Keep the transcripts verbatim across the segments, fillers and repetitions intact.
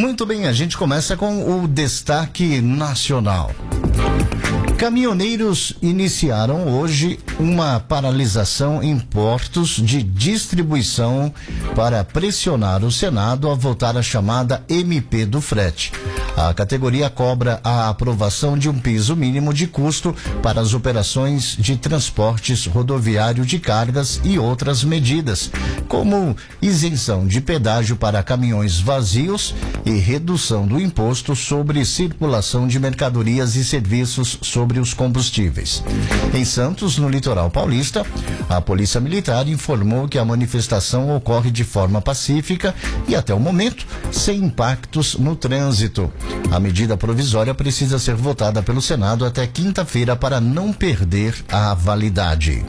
Muito bem, a gente começa com o destaque nacional. Caminhoneiros iniciaram hoje uma paralisação em portos de distribuição para pressionar o Senado a votar a chamada M P do frete. A categoria cobra a aprovação de um piso mínimo de custo para as operações de transportes rodoviário de cargas e outras medidas, como isenção de pedágio para caminhões vazios e redução do imposto sobre circulação de mercadorias e serviços sobre os combustíveis. Em Santos, no litoral paulista, a Polícia Militar informou que a manifestação ocorre de forma pacífica e, até o momento, sem impactos no trânsito. A medida provisória precisa ser votada pelo Senado até quinta-feira para não perder a validade.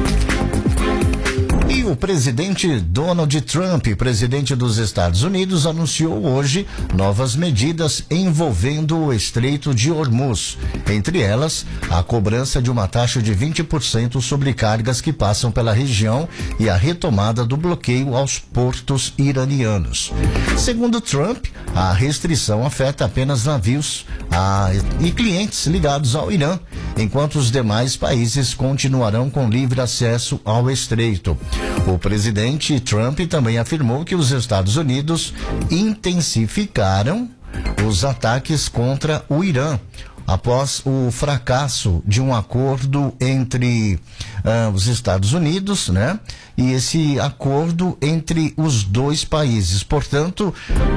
E o presidente Donald Trump, presidente dos Estados Unidos, anunciou hoje novas medidas envolvendo o Estreito de Hormuz. Entre elas, a cobrança de uma taxa de vinte por cento sobre cargas que passam pela região e a retomada do bloqueio aos portos iranianos. Segundo Trump, a restrição afeta apenas navios a, e clientes ligados ao Irã, enquanto os demais países continuarão com livre acesso ao Estreito. O presidente Trump também afirmou que os Estados Unidos intensificaram os ataques contra o Irã após o fracasso de um acordo entre uh, os Estados Unidos, né? E esse acordo entre os dois países. Portanto,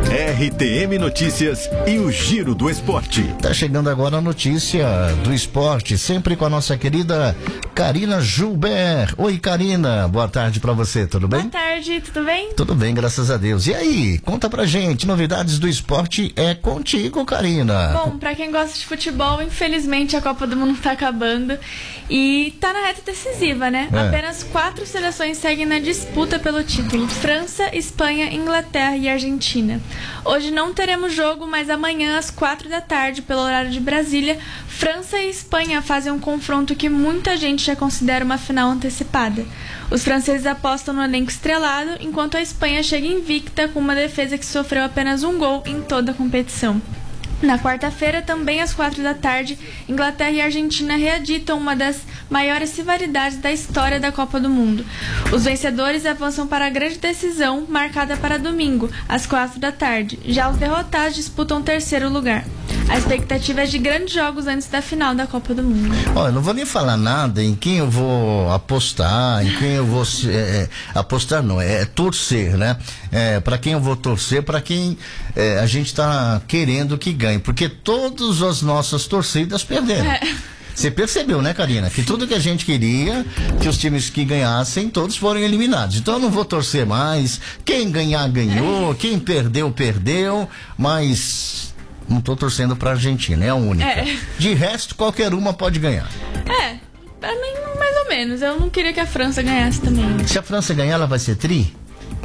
R T M Notícias e o Giro do Esporte. Tá chegando agora a notícia do esporte, sempre com a nossa querida Karina Gilbert. Oi, Karina, boa tarde pra você, tudo bem? Boa tarde, tudo bem? Tudo bem, graças a Deus. E aí, conta pra gente, novidades do esporte é contigo, Karina. Bom, pra quem gosta de futebol, infelizmente a Copa do Mundo tá acabando e tá na reta decisiva, né? É. Apenas quatro seleções seguem na disputa pelo título: França, Espanha, Inglaterra e Argentina. Hoje não teremos jogo, mas amanhã às quatro da tarde, pelo horário de Brasília, França e Espanha fazem um confronto que muita gente já considera uma final antecipada. Os franceses apostam no elenco estrelado, enquanto a Espanha chega invicta com uma defesa que sofreu apenas um gol em toda a competição. Na quarta-feira, também às quatro da tarde, Inglaterra e Argentina reeditam uma das maiores rivalidades da história da Copa do Mundo. Os vencedores avançam para a grande decisão, marcada para domingo, às quatro da tarde. Já os derrotados disputam o terceiro lugar. A expectativa é de grandes jogos antes da final da Copa do Mundo. Olha, eu não vou nem falar nada em quem eu vou apostar, em quem eu vou é, é, apostar não, é, é torcer, né? É, para quem eu vou torcer, para quem é, a gente está querendo que ganhe, porque todas as nossas torcidas perderam. É. Você percebeu, né, Karina? Que tudo que a gente queria, que os times que ganhassem, todos foram eliminados. Então eu não vou torcer mais. Quem ganhar, ganhou. Quem perdeu, perdeu. Mas não tô torcendo pra Argentina, é a única. É. De resto, qualquer uma pode ganhar. É, pra mim, mais ou menos. Eu não queria que a França ganhasse também. Se a França ganhar, ela vai ser tri?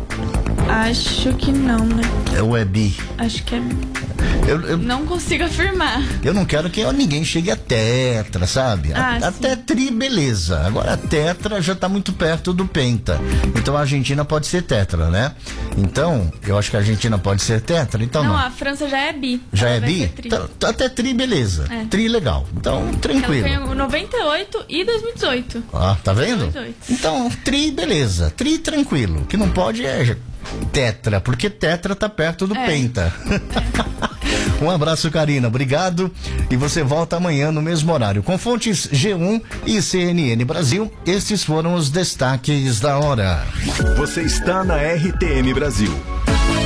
Acho que não, né? É o é bi. Acho que é... Eu, eu, não consigo afirmar. Eu não quero que ninguém chegue a tetra, sabe? Ah, a, até tri, beleza. Agora a tetra já tá muito perto do penta. Então a Argentina pode ser tetra, né? Então, eu acho que a Argentina pode ser tetra. Então não, não. a França já é bi. Já é bi? Tá, tá até tri, beleza. É. Tri, legal. Então, tranquilo. Ela ganhou noventa e oito e dois mil e dezoito. Ah, tá vendo? dois mil e dezoito. Então, tri, beleza. Tri, tranquilo. O que não pode é tetra, porque tetra tá perto do é. penta. É. Um abraço, Karina, obrigado. E você volta amanhã no mesmo horário com fontes G um e C N N Brasil. Estes foram os destaques da hora. Você está na R T M Brasil.